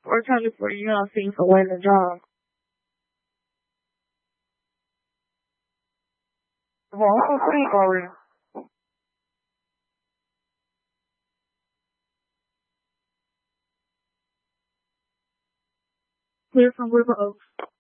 420 for you know, see for winning the job. Well, I'm saying already. Clear from River Oaks.